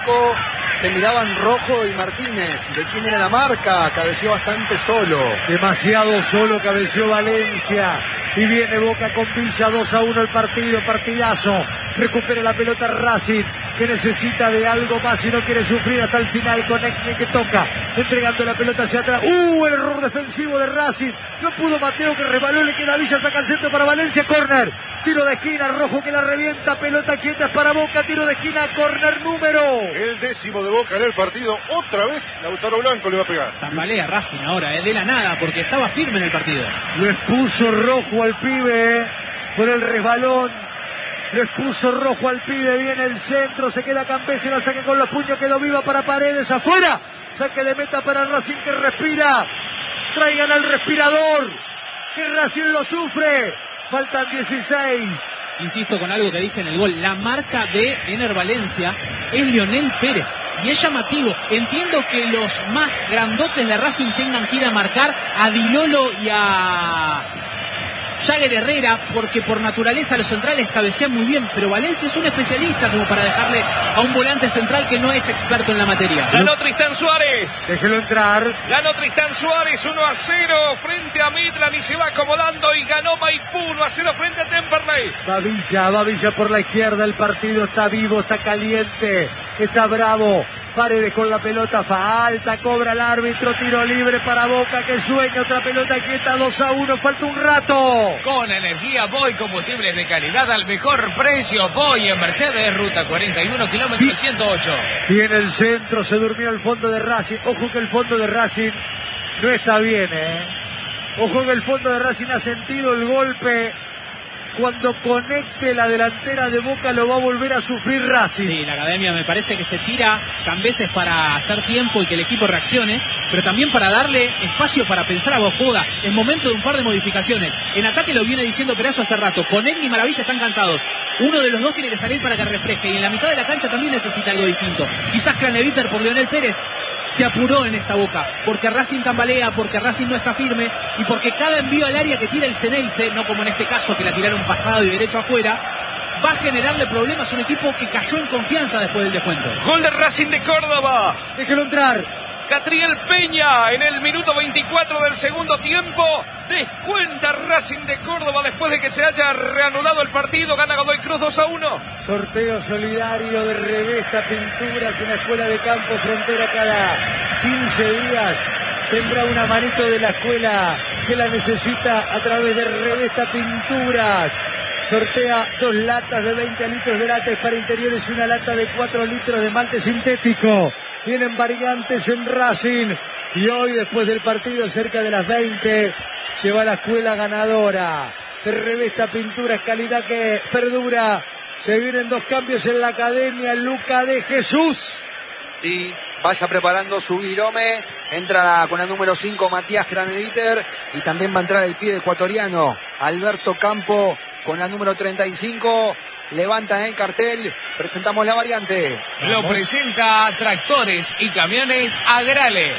Se miraban Rojo y Martínez. ¿De quién era la marca? Cabeció bastante solo. Demasiado solo cabeció Valencia. Y viene Boca con Villa, 2-1 el partido, partidazo. Recupera la pelota Racing, que necesita de algo más y no quiere sufrir hasta el final con Ekne, que toca, entregando la pelota hacia atrás. El error defensivo de Racing. No pudo Mateo, que rebaló, le queda Villa, saca el centro para Valencia, córner. Tiro de esquina, Rojo que la revienta, pelota quieta es para Boca, tiro de esquina, córner número. El 10º de Boca en el partido, otra vez Lautaro Blanco le va a pegar. Tambalea Racing ahora, de la nada, porque estaba firme en el partido. Lo expuso Rojo al pibe, por el resbalón. Lo expuso Rojo al pibe, viene el centro, se queda Campese, la saca con los puños, quedó viva para Paredes, afuera. Saque de meta para Racing, que respira. Traigan al respirador, que Racing lo sufre. Faltan 16. Insisto con algo que dije en el gol. La marca de Ener Valencia es Lionel Pérez. Y es llamativo. Entiendo que los más grandotes de Racing tengan que ir a marcar a Dilolo y a Jagger Herrera, porque por naturaleza los centrales cabecean muy bien, pero Valencia es un especialista como para dejarle a un volante central que no es experto en la materia. Ganó Tristán Suárez. Déjelo entrar. Ganó Tristán Suárez 1-0 frente a Midland y se va acomodando, y ganó Maipú 1-0 frente a Temperley. Va Villa por la izquierda, el partido está vivo, está caliente, está bravo. Paredes con la pelota, falta, cobra el árbitro, tiro libre para Boca, que sueña, otra pelota quieta, 2-1, falta un rato. Con energía Voy, combustibles de calidad al mejor precio. Voy en Mercedes, ruta 41, kilómetro 108. Y en el centro se durmió el fondo de Racing. Ojo que el fondo de Racing no está bien, Ojo que el fondo de Racing ha sentido el golpe. Cuando conecte la delantera de Boca lo va a volver a sufrir Racing. Sí, la academia me parece que se tira Cambeses para hacer tiempo y que el equipo reaccione, pero también para darle espacio para pensar a Bojoda. Es momento de un par de modificaciones. En ataque lo viene diciendo Perazo hace rato. Conegni y Maravilla están cansados. Uno de los dos tiene que salir para que refresque, y en la mitad de la cancha también necesita algo distinto. Quizás Craneviter por Lionel Pérez se apuró en esta Boca, porque Racing tambalea, porque Racing no está firme, y porque cada envío al área que tira el Ceneice, no como en este caso que la tiraron pasado y derecho afuera, va a generarle problemas a un equipo que cayó en confianza después del descuento. Gol de Racing de Córdoba. Déjelo entrar. Catriel Peña en el minuto 24 del segundo tiempo. Descuenta Racing de Córdoba después de que se haya reanudado el partido. Gana Godoy Cruz 2-1. Sorteo solidario de Revesta Pinturas, una escuela de campo frontera cada 15 días. Tendrá una manito de la escuela que la necesita a través de Revesta Pinturas. Sortea 2 latas de 20 litros de látex para interiores y una lata de 4 litros de malte sintético. Vienen variantes en Racing, y hoy, después del partido, cerca de las 20, se va la escuela ganadora de Revesta Pinturas, calidad que perdura. Se vienen 2 cambios en la academia. Luca de Jesús. Sí, vaya preparando su virome. Entra con la número 5 Matías Craneviter, y también va a entrar el pibe ecuatoriano Alberto Campo con la número 35. Levantan el cartel, presentamos la variante. Lo presenta Tractores y Camiones Agrale.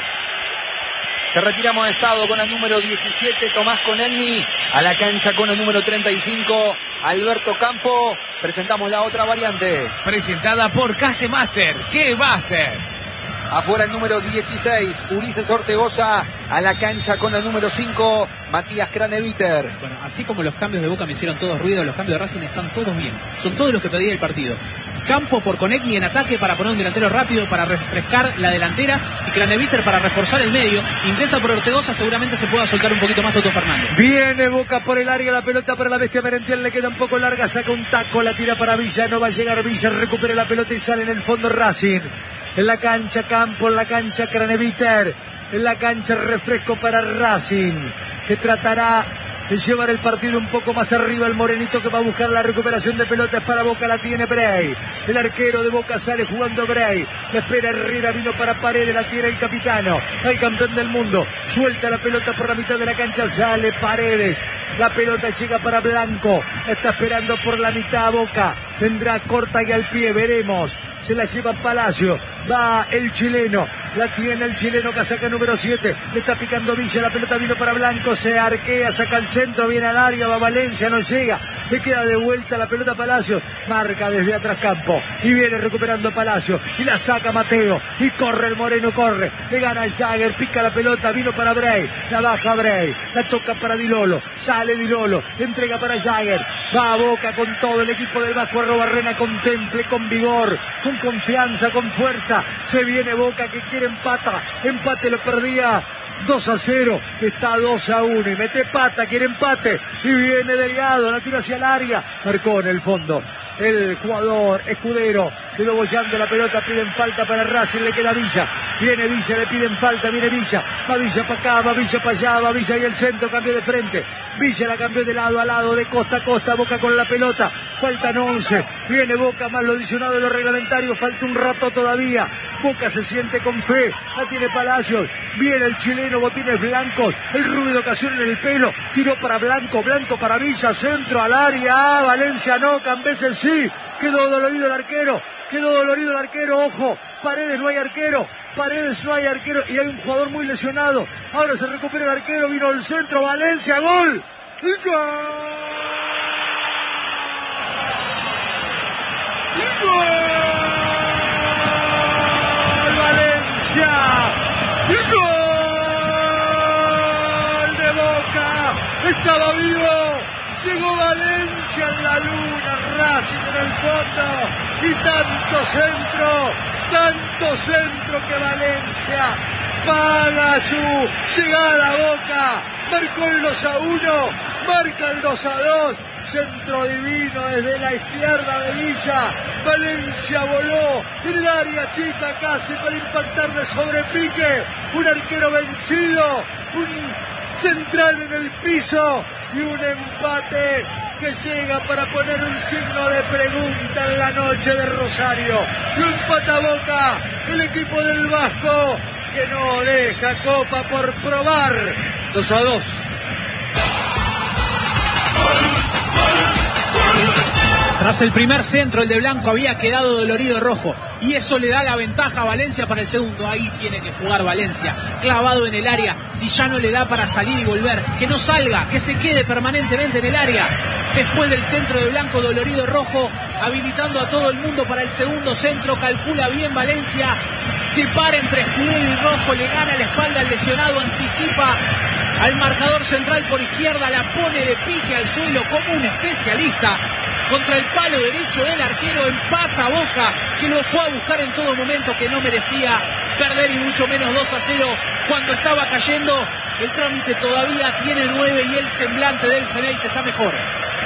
Se retira Amonestado con la número 17 Tomás Conegni. A la cancha con el número 35 Alberto Campo. Presentamos la otra variante. Presentada por Case Master. ¡Qué Master! Afuera el número 16 Ulises Ortegoza. A la cancha con el número 5 Matías Craneviter. Bueno, así como los cambios de Boca me hicieron todos ruido, los cambios de Racing están todos bien. Son todos los que pedía el partido. Campo por Conegni en ataque para poner un delantero rápido, para refrescar la delantera, y Craneviter para reforzar el medio. Ingresa por Ortegoza, seguramente se pueda soltar un poquito más Toto Fernández. Viene Boca por el área, la pelota para la Bestia Merentiel, le queda un poco larga, saca un taco, la tira para Villa, no va a llegar Villa, recupera la pelota y sale en el fondo Racing. En la cancha Campo, en la cancha Craneviter, en la cancha refresco para Racing, que tratará de llevar el partido un poco más arriba. El morenito que va a buscar la recuperación de pelotas para Boca, la tiene Bray. El arquero de Boca sale jugando Bray. La espera Herrera, vino para Paredes, la tiene el capitano, el campeón del mundo. Suelta la pelota por la mitad de la cancha, sale Paredes. La pelota llega para Blanco, la está esperando por la mitad Boca. Tendrá corta y al pie, veremos. Se la lleva Palacio, va el chileno, La tiene el chileno, casaca número 7. Le está picando Villa, la pelota vino para Blanco, se arquea, saca al centro, viene al área, va Valencia, no llega. Le queda de vuelta la pelota a Palacio. Marca desde atrás Campo. Y viene recuperando Palacio. Y la saca Mateo. Y corre el Moreno, corre. Le gana el Jagger, pica la pelota, vino para Bray. La baja Bray. La toca para Di Lolo. Sale Di Lolo. Entrega para Jagger. Va a Boca con todo el equipo del Vasco Arrobarrena. Contemple, con vigor, con confianza, con fuerza. Se viene Boca que quiere empate lo perdía 2-0, está 2-1 y mete pata, quiere empate y viene Delgado, la tira hacia el área, marcó en el fondo el jugador Escudero, quedó bollando la pelota, piden falta para Racing, le queda Villa, viene Villa, le piden falta, viene Villa, va Villa para acá, va Villa para allá, va Villa y el centro, cambió de frente, Villa la cambió de lado a lado, de costa a costa, Boca con la pelota, faltan 11, viene Boca más lo adicionado de los reglamentarios, falta un rato todavía, Boca se siente con fe, la tiene Palacios, viene el chileno, botines blancos, el rubio de ocasión en el pelo, tiró para Blanco, Blanco para Villa, centro al área, Valencia no, Cambeses sí, quedó dolorido el arquero, ojo, Paredes no hay arquero y hay un jugador muy lesionado, ahora se recupera el arquero, vino el centro, Valencia, gol, ¡gol! ¡Gol de Boca! Estaba vivo, llegó Valencia en la luna, Racing en el fondo y tanto centro que Valencia paga su llegada a Boca, marcó el 2-1, marca el 2-2. Centro divino desde la izquierda de Villa. Valencia voló en el área chica casi para impactar de sobrepique. Un arquero vencido, un central en el piso y un empate que llega para poner un signo de pregunta en la noche de Rosario. Lo empata Boca, el equipo del Vasco que no deja copa por probar. 2-2. Tras el primer centro, el de Blanco había quedado dolorido rojo y eso le da la ventaja a Valencia para el segundo. Ahí tiene que jugar Valencia, clavado en el área. Si ya no le da para salir y volver, que no salga, que se quede permanentemente en el área. Después del centro de Blanco, dolorido rojo, habilitando a todo el mundo para el segundo centro. Calcula bien Valencia, se para entre Escudero y Rojo, le gana la espalda al lesionado, anticipa al marcador central por izquierda, la pone de pique al suelo como un especialista. Contra el palo derecho del arquero, empata Boca, que lo fue a buscar en todo momento, que no merecía perder y mucho menos 2-0 cuando estaba cayendo. El trámite todavía tiene 9 y el semblante del Ceneice está mejor.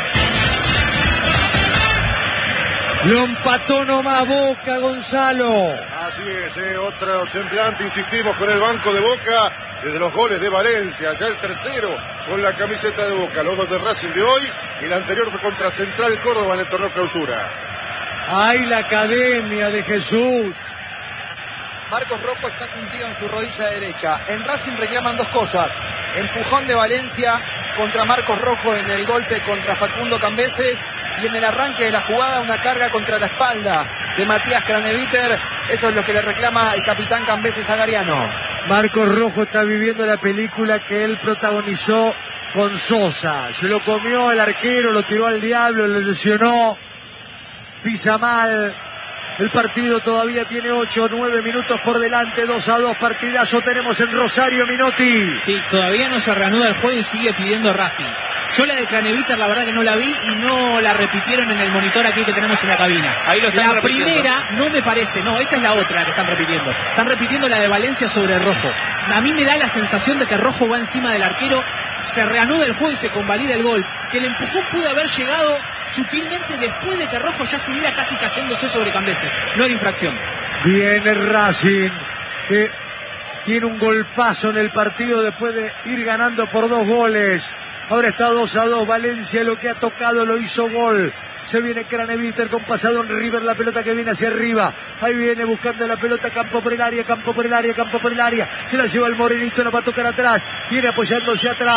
Lo empató nomás Boca, Gonzalo. Así es, otro semblante, insistimos, con el banco de Boca, desde los goles de Valencia, ya el tercero con la camiseta de Boca, los dos de Racing de hoy, y el anterior fue contra Central Córdoba en el torneo clausura. ¡Ay, la academia de Jesús! Marcos Rojo está sentido en su rodilla derecha. En Racing reclaman dos cosas: empujón de Valencia contra Marcos Rojo en el golpe contra Facundo Cambeses, y en el arranque de la jugada una carga contra la espalda de Matías Craneviter. Eso es lo que le reclama el capitán Cambeses a Gariano. Marcos Rojo está viviendo la película que él protagonizó con Sosa. Se lo comió el arquero, lo tiró al diablo, lo lesionó, pisa mal. El partido todavía tiene 8 o 9 minutos por delante, 2-2, partidazo tenemos en Rosario, Minotti. Sí, todavía no se reanuda el juego y sigue pidiendo Racing. Yo la de Craneviter la verdad que no la vi y no la repitieron en el monitor aquí que tenemos en la cabina. Ahí lo están la repitiendo. Primera no me parece, no, esa es la otra la que están repitiendo. Están repitiendo la de Valencia sobre Rojo. A mí me da la sensación de que Rojo va encima del arquero, se reanuda el juego y se convalida el gol. Que el empujón pudo haber llegado sutilmente después de que Rojo ya estuviera casi cayéndose sobre Cambeses. No era infracción. Viene Racing, que tiene un golpazo en el partido después de ir ganando por 2 goles. Ahora está 2-2, Valencia lo que ha tocado lo hizo gol. Se viene Craneviter con pasado en River, la pelota que viene hacia arriba. Ahí viene buscando la pelota, campo por el área, campo por el área, campo por el área. Se la lleva el Morenito, la va a tocar atrás. Viene apoyándose atrás.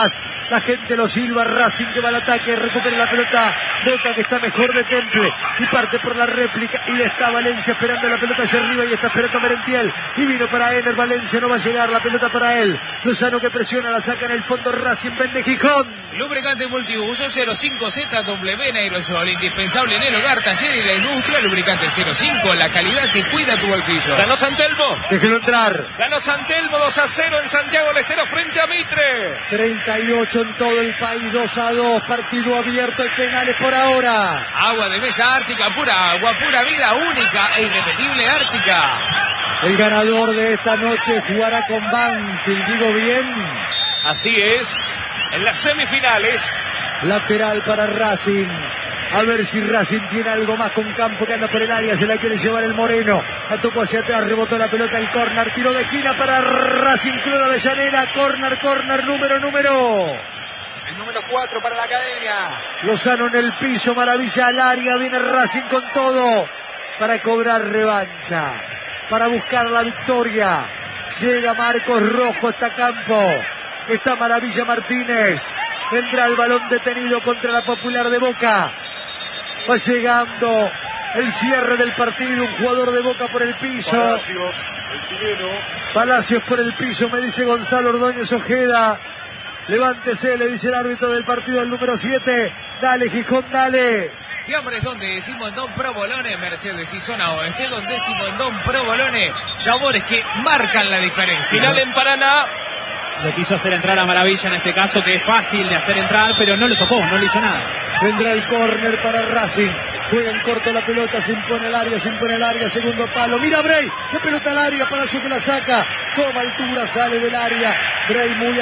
La gente lo silba. Racing que va al ataque. Recupera la pelota. Boca que está mejor de temple. Y parte por la réplica. Y está Valencia esperando la pelota hacia arriba. Y está esperando Merentiel. Y vino para Ener. Valencia no va a llegar. La pelota para él. Lozano que presiona. La saca en el fondo. Racing vende Gijón. Lubricante multiuso 05ZW en aerosol. Indispensable en el hogar, taller y la industria. Lubricante 05. La calidad que cuida tu bolsillo. Ganó San Telmo. Déjelo entrar. Ganó San Telmo 2-0 en Santiago del Estero frente a Mitre. 38 en todo el país. 2-2. Partido abierto. Hay penales por ahora. Agua de mesa Ártica, pura agua, pura vida, única e irrepetible Ártica. El ganador de esta noche jugará con Banfield. ¿Digo bien? Así es. En las semifinales. Lateral para Racing. A ver si Racing tiene algo más con Campo que anda por el área. Se la quiere llevar el Moreno. La tocó hacia atrás. Rebotó la pelota. El córner. Tiro de esquina para Racing Club de Avellaneda. Córner. Número. El número 4 para la Academia. Lozano en el piso. Maravilla al área. Viene Racing con todo. Para cobrar revancha. Para buscar la victoria. Llega Marcos Rojo. Está Campo. Está Maravilla Martínez. Vendrá el balón detenido contra la Popular de Boca. Va llegando el cierre del partido. Un jugador de Boca por el piso. Palacios, el chileno. Palacios por el piso, me dice Gonzalo Ordóñez Ojeda. Levántese, le dice el árbitro del partido, el número 7. Dale, Gijón, dale. Fiambres donde decimos Don Provolone, Mercedes y Zona Oeste, donde decimos Don Provolone, sabores que marcan la diferencia. Final en Paraná. Lo quiso hacer entrar a Maravilla en este caso, que es fácil de hacer entrar, pero no lo tocó, no le hizo nada. Vendrá el córner para Racing. Juega en corto la pelota, se impone el área, segundo palo. Mira Bray, la pelota al área, Palacio que la saca. Toma altura, sale del área. Bray muy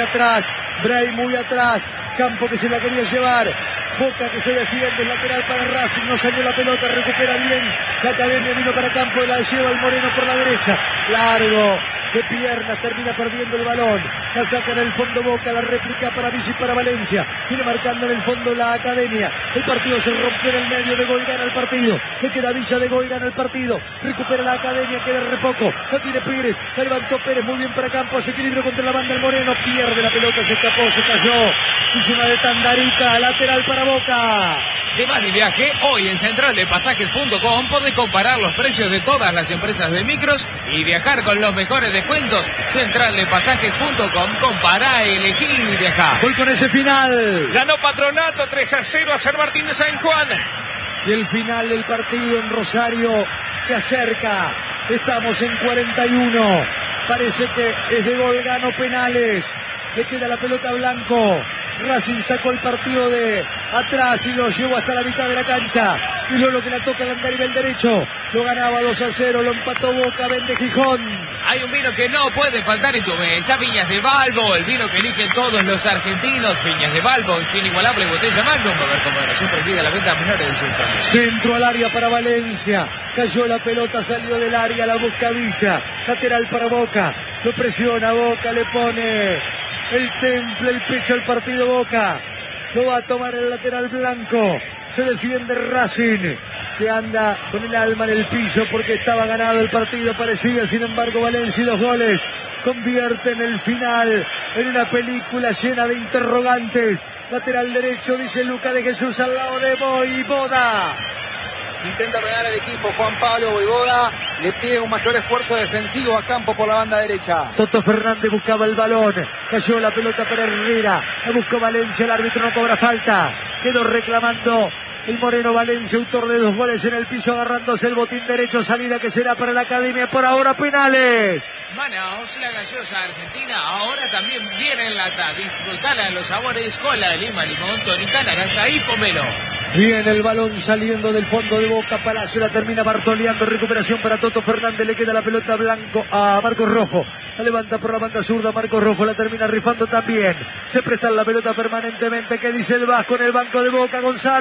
atrás. Campo que se la quería llevar. Boca que se defiende, lateral para Racing, no salió la pelota, recupera bien. La Academia vino para Campo, la lleva el Moreno por la derecha. Largo, de piernas, termina perdiendo el balón. La saca en el fondo Boca, la réplica para Villa y para Valencia. Viene marcando en el fondo la Academia. El partido se rompió en el medio, De Goy gana el partido. Le queda Villa, De Goy gana el partido. Recupera la Academia, queda re poco. La tiene Pérez, la levantó Pérez muy bien para Campo, hace equilibrio contra la banda el Moreno. Pierde la pelota, se escapó, se cayó. Hizo una de Tandarica, lateral para Boca. Te vas de viaje, hoy en centraldepasajes.com podés comparar los precios de todas las empresas de micros y viajar con los mejores descuentos. Centraldepasajes.com, compara, elegí y viajá. Voy con ese final. Ganó Patronato 3-0 a San Martín de San Juan. Y el final del partido en Rosario se acerca. Estamos en 41. Parece que es De Gol, ganó penales. Le queda la pelota a Blanco. Racing sacó el partido de atrás y lo llevó hasta la mitad de la cancha. Y luego que la toca el andarivel derecho. Lo ganaba 2-0, lo empató Boca, vende Gijón. Hay un vino que no puede faltar en tu mesa, Viñas de Balbo, el vino que eligen todos los argentinos. Viñas de Balbo, sin igualable botella Magnum. A ver cómo era, prohibida la venta a menores de 18 años. Centro al área para Valencia. Cayó la pelota, salió del área, la busca Villa. Lateral para Boca. Lo presiona Boca, le pone el temple, el pecho al partido Boca. Lo va a tomar el lateral Blanco. Se defiende Racing, que anda con el alma en el piso porque estaba ganado el partido. Parecía, sin embargo, Valencia y 2 goles convierten el final en una película llena de interrogantes. Lateral derecho, dice Luca de Jesús al lado de Voivoda. Intenta ordenar al equipo Juan Pablo Voivoda. Le pide un mayor esfuerzo defensivo a Campo por la banda derecha. Toto Fernández buscaba el balón. Cayó la pelota para Herrera. La buscó Valencia. El árbitro no cobra falta. Quedó reclamando el Moreno. Valencia, autor de 2 goles en el piso, agarrándose el botín derecho. Salida que será para la Academia. Por ahora penales. Manaos, la gaseosa argentina, ahora también viene en lata. Disfrutala en los sabores cola, lima, limón, tónica, naranja y pomelo. Viene el balón saliendo del fondo de Boca. Palacio la termina bartoleando. Recuperación para Toto Fernández. Le queda la pelota Blanco a Marcos Rojo. La levanta por la banda zurda. Marcos Rojo la termina rifando también. Se presta la pelota permanentemente. ¿Qué dice el Vasco en el banco de Boca, Gonzalo?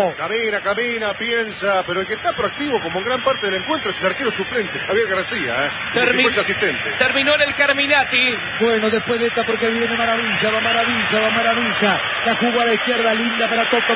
Arco. Camina, piensa, pero el que está proactivo como en gran parte del encuentro es el arquero suplente, Javier García, como si fuese asistente. Terminó en el Carminati. Bueno, después de esta, porque viene Maravilla, va Maravilla. La jugó a la izquierda, linda para Toto,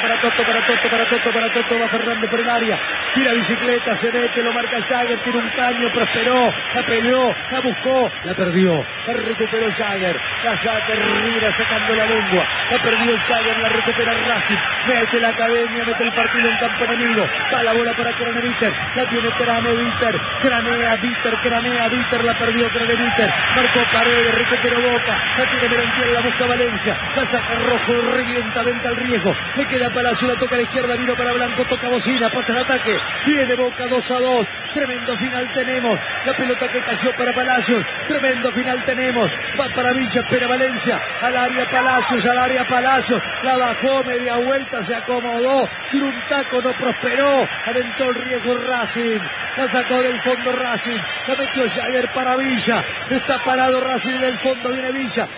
va Fernández por el área. Tira bicicleta, se mete, lo marca Jagger, tira un caño, prosperó, la peleó, la buscó, la perdió, la recuperó Jagger, la saca Herrera sacando la lengua, la perdió Jagger, la recupera Racing, mete la academia, mete el partido en campo enemigo, va la bola para Craneviter, la tiene Craneviter, cranea Viter, la perdió Craneviter, marcó Paredes, recuperó Boca, la tiene Merentiel, la busca Valencia, la saca Rojo, revienta, venta al riesgo, le queda Palacio, la toca a la izquierda, vino para Blanco, toca bocina, pasa el ataque, viene Boca 2-2, tremendo final tenemos, la pelota que cayó para Palacios, tremendo final tenemos, va para Villa, espera Valencia, al área Palacios, la bajó, media vuelta, se acomodó, tiró un taco, no prosperó, aventó el riesgo Racing, la sacó del fondo Racing, la metió Jagger para Villa, está parado Racing en el fondo, viene Villa,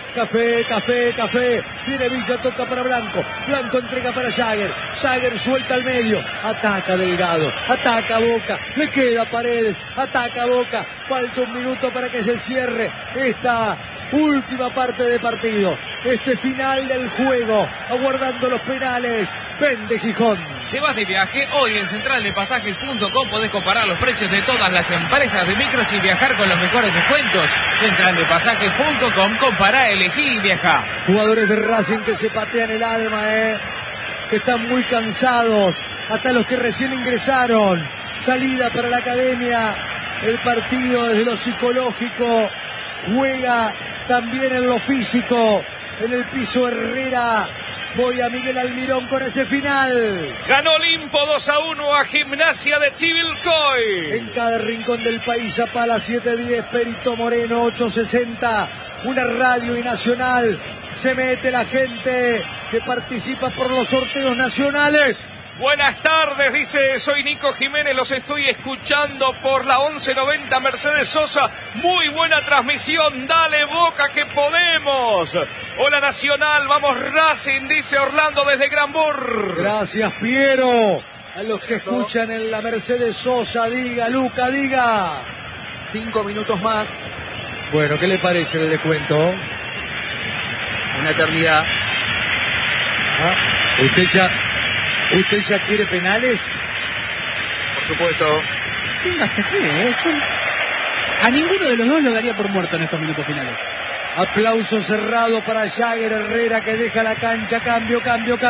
café, viene Villa, toca para Blanco entrega para Jagger suelta al medio, ataca Delgado, ataca Boca, le queda Paredes, ataca Boca, falta un minuto para que se cierre esta última parte de partido, este final del juego, aguardando los penales, vende Gijón. Te vas de viaje, hoy en centraldepasajes.com podés comparar los precios de todas las empresas de micros y viajar con los mejores descuentos. Centraldepasajes.com, compará, elegí y viajá. Jugadores de Racing que se patean el alma, que están muy cansados, hasta los que recién ingresaron. Salida para la academia, el partido desde lo psicológico, juega también en lo físico, en el piso Herrera. Voy a Miguel Almirón con ese final. Ganó Olimpo 2-1 a Gimnasia de Chivilcoy. En cada rincón del país, Zapala 710, Perito Moreno 860, una radio y nacional. Se mete la gente que participa por los sorteos nacionales. Buenas tardes, dice, soy Nico Jiménez, los estoy escuchando por la 1190 Mercedes Sosa. Muy buena transmisión, dale Boca que podemos. Hola Nacional, vamos Racing, dice Orlando desde Granbur. Gracias Piero, a los que escuchan en la Mercedes Sosa, diga Luca, diga. 5 minutos más. Bueno, ¿qué le parece el descuento? Una eternidad. ¿Usted ya quiere penales? Por supuesto. Téngase fe, a ninguno de los dos lo daría por muerto en estos minutos finales. Aplauso cerrado para Jagger Herrera que deja la cancha, cambio.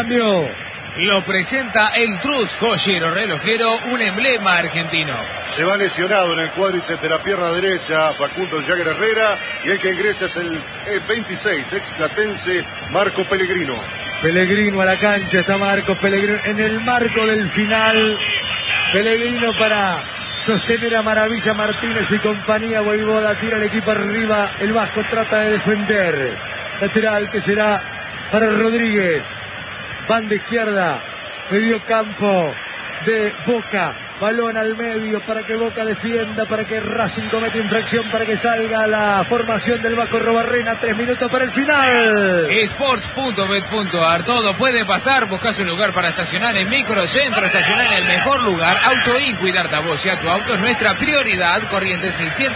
Lo presenta el Trus Joyero Relojero, un emblema argentino. Se va lesionado en el cuádriceps de la pierna derecha Facundo Jagger Herrera, y el que ingresa es el 26, explatense Marco Pellegrino. Pellegrino a la cancha, está Marcos Pellegrino en el marco del final. Pellegrino para sostener a Maravilla Martínez y compañía. Voivoda tira el equipo arriba, el Vasco trata de defender. Lateral que será para Rodríguez. Banda izquierda, medio campo de Boca. Balón al medio para que Boca defienda, para que Racing cometa infracción, para que salga la formación del Vasco Robarrena. 3 minutos para el final. Sports.bet.ar, todo puede pasar. Buscas un lugar para estacionar en Microcentro, estacionar en el mejor lugar. Autoin, cuidarte a vos y a tu auto es nuestra prioridad. Corriente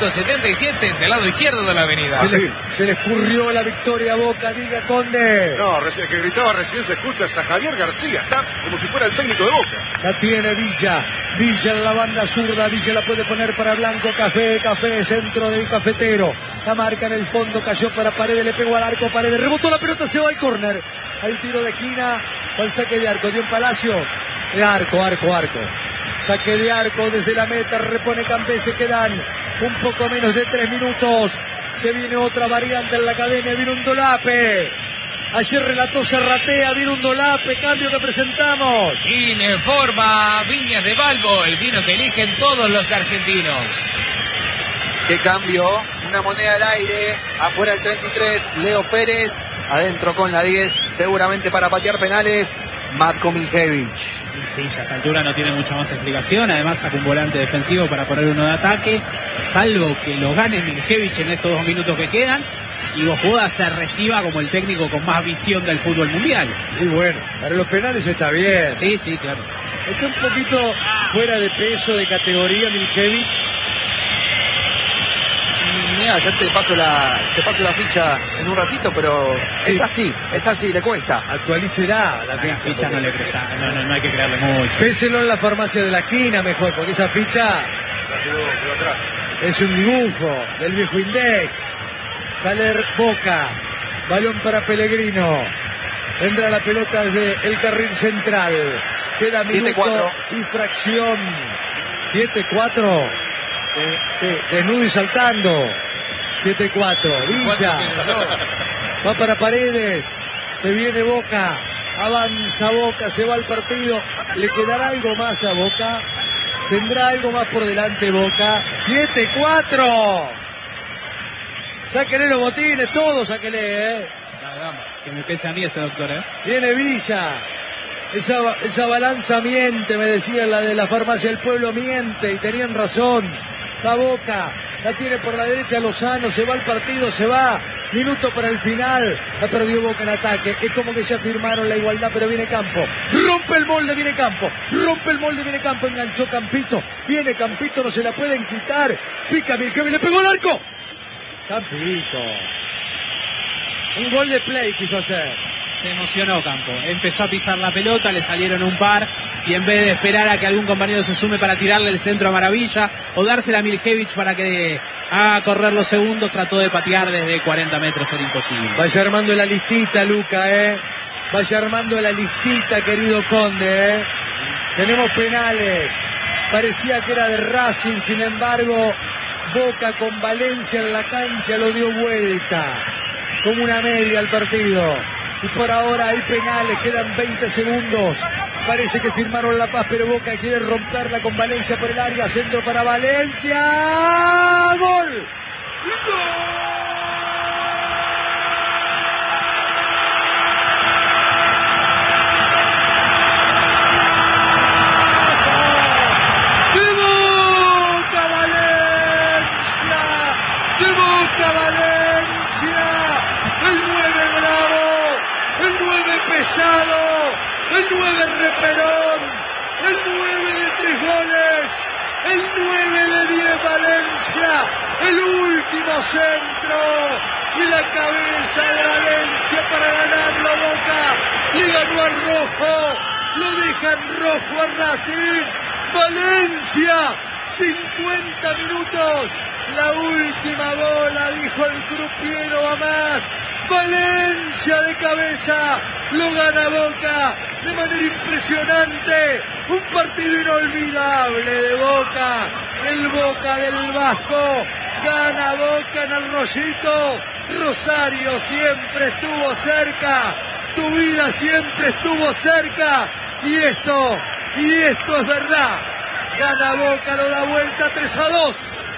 677 del lado izquierdo de la avenida. Se le escurrió la victoria a Boca, diga Conde. No, recién que gritaba recién se escucha hasta Javier García, está como si fuera el técnico de Boca. La tiene Villa en la banda zurda, Villa la puede poner para Blanco, Café, centro del cafetero, la marca en el fondo, cayó para Paredes, le pegó al arco, Paredes, rebotó la pelota, se va al córner, al tiro de esquina, al saque de arco, dio en Palacios, arco, saque de arco desde la meta, repone Campé, se quedan un poco menos de 3 minutos, se viene otra variante en la academia, viene un dolape. Ayer relató Serratea, vino un dolape, cambio que presentamos. Informa Viñas de Balbo, el vino que eligen todos los argentinos. ¿Qué cambio? Una moneda al aire, afuera el 33, Leo Pérez, adentro con la 10, seguramente para patear penales, Matko Miljevic. Sí, ya a esta altura no tiene mucha más explicación, además saca un volante defensivo para poner uno de ataque, salvo que lo gane Miljevic en estos 2 minutos que quedan. Y Bojuda se reciba como el técnico con más visión del fútbol mundial. Y bueno, para los penales está bien. Sí, claro. Está un poquito fuera de peso, de categoría, Miljevic. Mira, ya te paso la ficha en un ratito, pero Sí. es así, le cuesta. Actualícela la La ficha. ficha no le crea, no hay que creerle mucho. Péselo en la farmacia de la esquina mejor, porque esa ficha Ya quedó atrás. es un dibujo del viejo Indec. Sale Boca. Balón para Pellegrino. Entra la pelota desde el carril central. Queda 7-4. minuto y fracción. 7-4. Sí, desnudo y saltando. 7-4. Villa. Va para Paredes. Se viene Boca. Avanza Boca. Se va al partido. ¿Le quedará algo más a Boca? ¿Tendrá algo más por delante Boca? 7-4. Sáquenle los botines, todos sáquenle, Que me pese a mí ese doctor, Viene Villa. Esa balanza miente, me decían, la de la farmacia del pueblo miente, y tenían razón. La Boca, la tiene por la derecha Lozano, se va al partido, se va. Minuto para el final. Ha perdido Boca en ataque. Es como que ya firmaron la igualdad, pero viene Campo. Rompe el molde, viene Campo. Rompe el molde, viene Campo. Enganchó Campito. Viene Campito, no se la pueden quitar. Pica Miljevic, le pegó el arco. Campito. Un gol de play quiso hacer. Se emocionó Campo, empezó a pisar la pelota, le salieron un par y en vez de esperar a que algún compañero se sume para tirarle el centro a Maravilla o dársela a Miljevic para que haga correr los segundos, trató de patear desde 40 metros, era imposible. Vaya armando la listita, Luca, Vaya armando la listita, querido Conde, Tenemos penales. Parecía que era de Racing, sin embargo, Boca con Valencia en la cancha lo dio vuelta. Como una media al partido. Y por ahora hay penales, quedan 20 segundos. Parece que firmaron la paz, pero Boca quiere romperla con Valencia por el área. Centro para Valencia. ¡Gol! El 9 reperón, el 9 de 3 goles, el 9 de 10 Valencia, el último centro y la cabeza de Valencia para ganarlo Boca. Le ganó al rojo, lo deja en rojo a Racing. Valencia, 50 minutos, la última bola, dijo el crupiero, va más. Valencia de cabeza, lo gana Boca de manera impresionante. Un partido inolvidable de Boca, el Boca del Vasco. Gana Boca en el Rollito. Rosario siempre estuvo cerca, tu vida siempre estuvo cerca. Y esto es verdad. Gana Boca, lo da vuelta 3-2.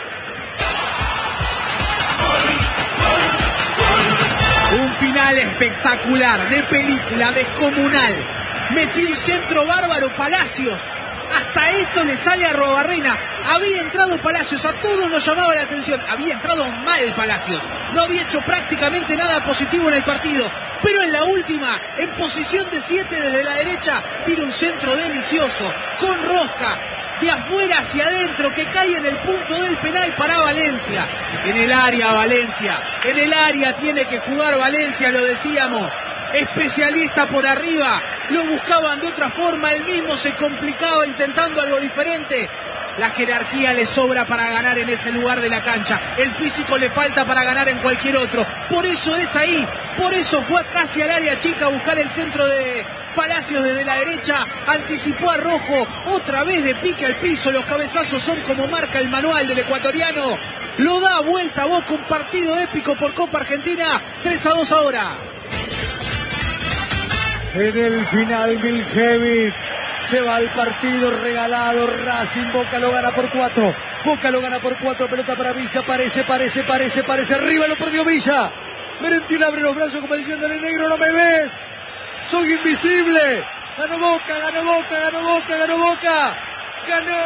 Un final espectacular, de película, descomunal. Metió un centro bárbaro Palacios. Hasta esto le sale a Arrobarrena. Había entrado Palacios, a todos nos llamaba la atención. Había entrado mal Palacios. No había hecho prácticamente nada positivo en el partido. Pero en la última, en posición de 7 desde la derecha, tira un centro delicioso, con rosca, de afuera hacia adentro, que cae en el punto del penal para Valencia. En el área Valencia, en el área tiene que jugar Valencia, lo decíamos. Especialista por arriba, lo buscaban de otra forma, él mismo se complicaba intentando algo diferente. La jerarquía le sobra para ganar en ese lugar de la cancha, el físico le falta para ganar en cualquier otro. Por eso es ahí, por eso fue casi al área chica a buscar el centro de Palacios desde la derecha, anticipó a Rojo, otra vez de pique al piso, los cabezazos son como marca el manual del ecuatoriano. Lo da vuelta a Boca, un partido épico por Copa Argentina, 3-2 ahora. En el final Miljevic se va al partido regalado. Racing, Boca lo gana por 4. Boca lo gana por 4. Pelota para Villa. Parece. Arriba lo perdió Villa. Merentiel abre los brazos como diciéndole: negro, no me ves. Soy invisible. Ganó Boca. Ganó.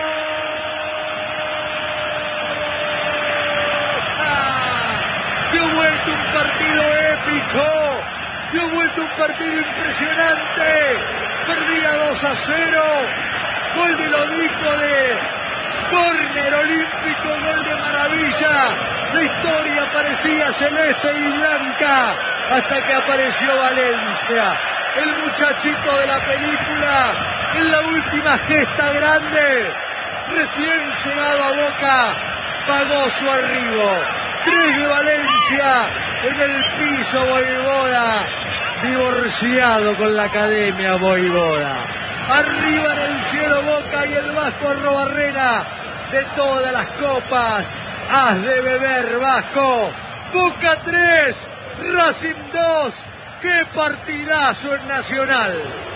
Dio vuelta un partido épico. Dio vuelta un partido impresionante. perdía 2-0. Gol de Lodico de córner olímpico, gol de maravilla. La historia parecía celeste y blanca hasta que apareció Valencia, el muchachito de la película, en la última gesta grande, recién llegado a Boca, pagó su arribo. 3 de Valencia, en el piso Voivoda, divorciado con la academia Voivoda. Arriba en el cielo Boca y el Vasco Arrobarrena, de todas las copas, has de beber, Vasco. Boca 3, Racing 2, qué partidazo en Nacional.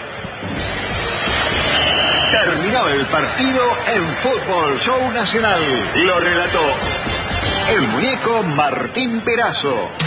Terminó el partido en Fútbol Show Nacional. Lo relató el muñeco Martín Perazo.